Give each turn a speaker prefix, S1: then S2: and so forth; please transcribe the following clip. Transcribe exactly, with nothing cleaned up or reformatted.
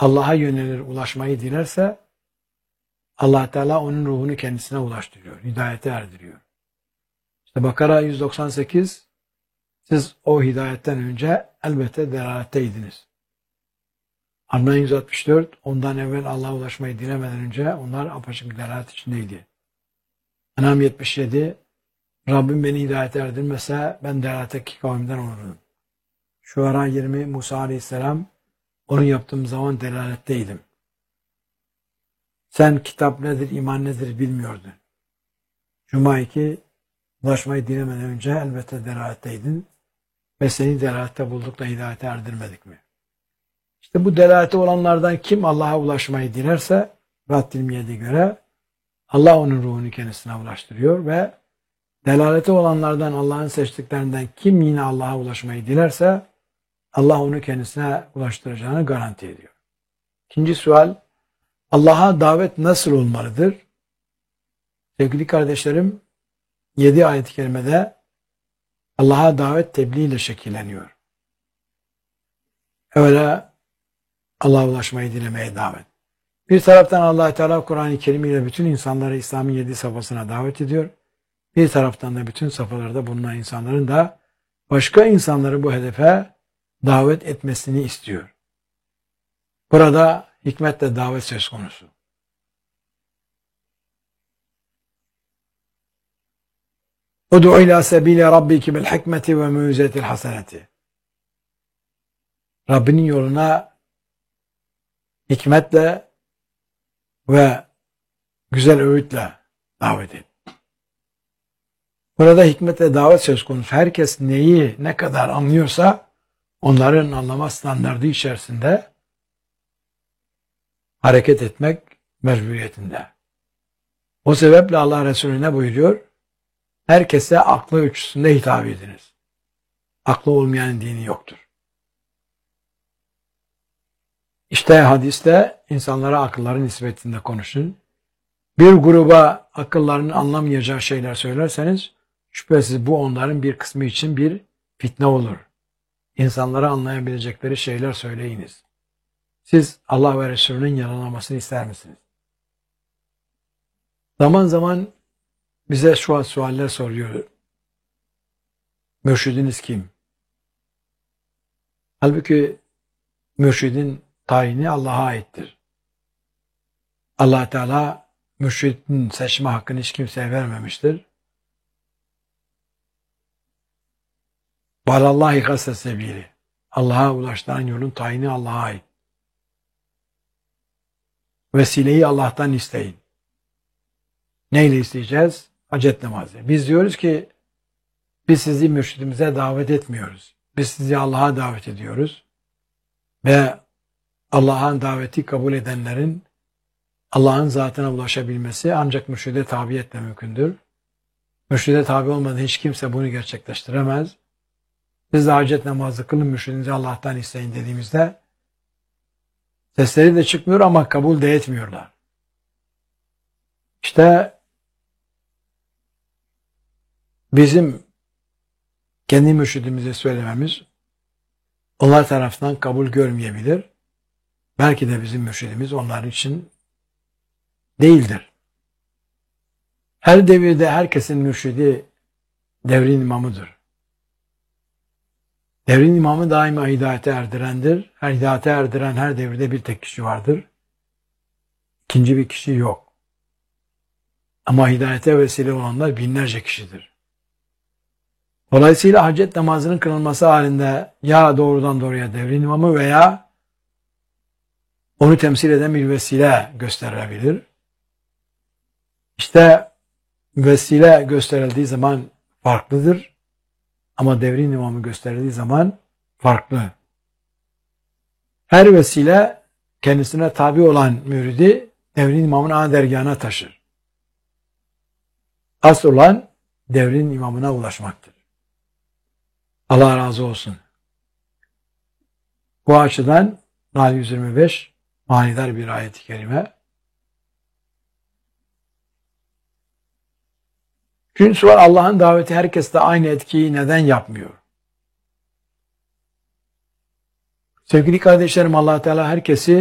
S1: Allah'a yönelir, ulaşmayı dilerse Allah Teala onun ruhunu kendisine ulaştırıyor, hidayete erdiriyor. İşte Bakara yüz doksan sekiz, siz o hidayetten önce elbette delaletteydiniz. Anna yüz altmış dört, ondan evvel Allah'a ulaşmayı dilemeden önce onlar apaçık bir delalet içindeydi. Enam yetmiş yedi, Rabbim beni hidayete erdirmese ben delaletteki kavimden olurum. Şuara yirmi, Musa Aleyhisselam, onu yaptığım zaman delaletteydim. Sen kitap nedir, iman nedir bilmiyordun. Cuma iki, ulaşmayı dilemeden önce elbette delaletteydin ve seni delalette bulduk da hidayete erdirmedik mi? İşte bu delalete olanlardan kim Allah'a ulaşmayı dilerse Rad yirmi yediye göre Allah onun ruhunu kendisine ulaştırıyor ve delalete olanlardan Allah'ın seçtiklerinden kim yine Allah'a ulaşmayı dilerse Allah onu kendisine ulaştıracağını garanti ediyor. İkinci sual, Allah'a davet nasıl olmalıdır? Sevgili kardeşlerim, yedi ayet-i kerimede Allah'a davet tebliğ ile şekilleniyor. Evvela Allah'a ulaşmayı dilemeye davet. Bir taraftan Allah Teala Kur'an-ı Kerim ile bütün insanları İslam'ın yedi safhasına davet ediyor. Bir taraftan da bütün safhalarda bulunan insanların da başka insanları bu hedefe davet etmesini istiyor. Burada hikmetle davet söz konusu. Ud'u ila sebili rabbiki bil hikmeti ve mev'izetil haseneti. Rabbinin yoluna hikmetle ve güzel öğütle davet et. Burada hikmetle davet söz konusu. Herkes neyi ne kadar anlıyorsa onların anlama standardı içerisinde hareket etmek mecburiyetinde. O sebeple Allah Resulü ne buyuruyor? Herkese aklı ölçüsünde hitap ediniz. Aklı olmayan dini yoktur. İşte hadiste insanlara akılların nispetinde konuşun. Bir gruba akıllarının anlamayacağı şeyler söylerseniz şüphesiz bu onların bir kısmı için bir fitne olur. İnsanlara anlayabilecekleri şeyler söyleyiniz. Siz Allah ve Resulünün yalanlamasını ister misiniz? Zaman zaman bize şu an sualler soruyor. Mürşidiniz kim? Halbuki mürşidin tayini Allah'a aittir. Allah Teala mürşidin seçme hakkını hiç kimseye vermemiştir. Valallahi gâsse sebîli. Allah'a ulaştıran yolun tayini Allah'a ait. Vesileyi Allah'tan isteyin. Neyle isteyeceğiz? Hacet namazı. Biz diyoruz ki biz sizi mürşidimize davet etmiyoruz. Biz sizi Allah'a davet ediyoruz. Ve Allah'ın daveti kabul edenlerin Allah'ın zatına ulaşabilmesi ancak mürşide tabiyetle mümkündür. Mürşide tabi olmadan hiç kimse bunu gerçekleştiremez. Biz de hacet namazı kılın, mürşidinizi Allah'tan isteyin dediğimizde sesleri de çıkmıyor ama kabul de etmiyorlar. İşte bizim kendi mürşidimize söylememiz onlar tarafından kabul görmeyebilir. Belki de bizim mürşidimiz onlar için değildir. Her devirde herkesin mürşidi devrin imamıdır. Devrin imamı daima hidayete erdirendir. Her hidayete erdiren her devirde bir tek kişi vardır. İkinci bir kişi yok. Ama hidayete vesile olanlar binlerce kişidir. Dolayısıyla hacet namazının kılınması halinde ya doğrudan doğruya devrin imamı veya onu temsil eden bir vesile gösterilebilir. İşte vesile gösterildiği zaman farklıdır. Ama devrin imamı gösterildiği zaman farklı. Her vesile kendisine tabi olan müridi devrin imamın ana dergahına taşır. Asıl olan devrin imamına ulaşmaktır. Allah razı olsun. Bu açıdan Nahl yüz yirmi beş manidar bir ayet-i kerime. Çünkü sual Allah'ın daveti herkeste aynı etkiyi neden yapmıyor? Sevgili kardeşlerim, Allah Teala herkesi